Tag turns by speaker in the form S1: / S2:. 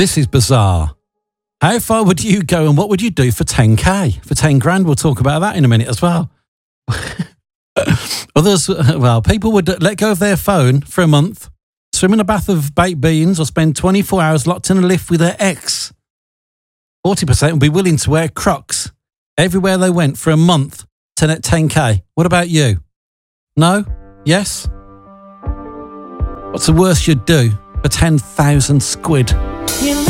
S1: This is bizarre. How far would you go and what would you do for 10k? For 10 grand, we'll talk about that in a minute as well. Others, well, people would let go of their phone for a month, swim in a bath of baked beans, or spend 24 hours locked in a lift with their ex. 40% would be willing to wear Crocs everywhere they went for a month to net 10k. What about you? No? Yes? What's the worst you'd do for 10,000 squid?